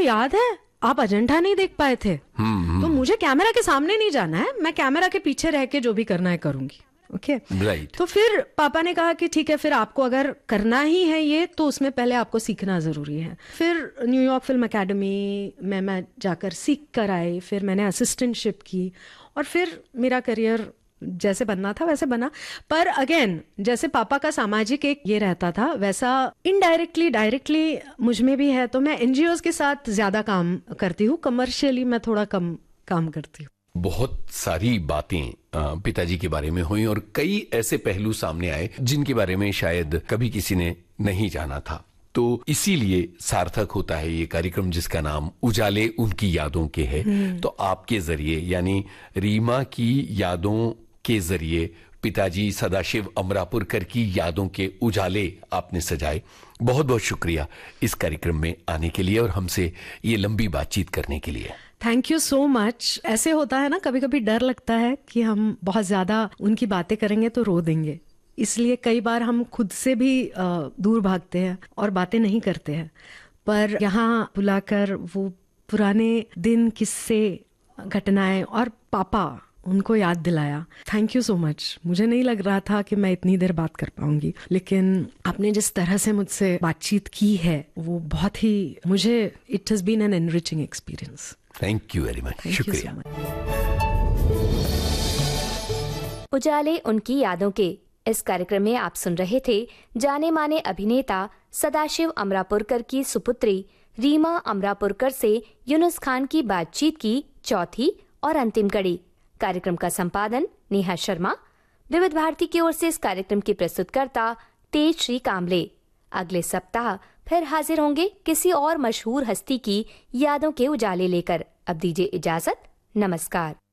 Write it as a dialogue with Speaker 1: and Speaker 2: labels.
Speaker 1: याद है आप अजंठा नहीं देख पाए थे, तो मुझे कैमरा के सामने नहीं जाना है, मैं कैमरा के पीछे रह के जो भी करना है करूंगी। Okay
Speaker 2: right.
Speaker 1: तो फिर पापा ने कहा कि ठीक है, फिर आपको अगर करना ही है ये तो उसमें पहले आपको सीखना ज़रूरी है। फिर न्यूयॉर्क फिल्म अकेडमी में मैं जाकर सीख कर आई, फिर मैंने असिस्टेंटशिप की और फिर मेरा करियर जैसे बनना था वैसे बना। पर अगेन जैसे पापा का सामाजिक एक ये रहता था वैसा इनडायरेक्टली डायरेक्टली मुझ में भी है, तो मैं एनजीओज के साथ ज़्यादा काम करती हूँ, कमर्शियली मैं थोड़ा कम काम करती हूँ।
Speaker 2: बहुत सारी बातें पिताजी के बारे में हुई और कई ऐसे पहलू सामने आए जिनके बारे में शायद कभी किसी ने नहीं जाना था। तो इसीलिए सार्थक होता है ये कार्यक्रम जिसका नाम उजाले उनकी यादों के है। तो आपके जरिए यानी रीमा की यादों के जरिए पिताजी सदाशिव अमरापुरकर की यादों के उजाले आपने सजाए। बहुत बहुत शुक्रिया इस कार्यक्रम में आने के लिए और हमसे ये लंबी बातचीत करने के लिए।
Speaker 1: Thank you so much. ऐसे होता है ना, कभी कभी डर लगता है कि हम बहुत ज्यादा उनकी बातें करेंगे तो रो देंगे, इसलिए कई बार हम खुद से भी दूर भागते हैं और बातें नहीं करते हैं। पर यहाँ बुलाकर वो पुराने दिन, किस्से, घटनाएं और पापा उनको याद दिलाया। Thank you so much. मुझे नहीं लग रहा था कि मैं इतनी देर बात कर पाऊंगी, लेकिन आपने जिस तरह से मुझसे बातचीत की है वो बहुत ही, मुझे it has been an enriching experience.
Speaker 2: Thank you very much. शुक्रिया।
Speaker 3: उजाले उनकी यादों के इस कार्यक्रम में आप सुन रहे थे जाने माने अभिनेता सदाशिव अमरापुरकर की सुपुत्री रीमा अमरापुरकर से यूनुस खान की बातचीत की चौथी और अंतिम कड़ी। कार्यक्रम का संपादन नेहा शर्मा। विविध भारती की ओर से इस कार्यक्रम की प्रस्तुतकर्ता तेज श्री कामले। अगले सप्ताह फिर हाजिर होंगे किसी और मशहूर हस्ती की यादों के उजाले लेकर। अब दीजिए इजाजत। नमस्कार।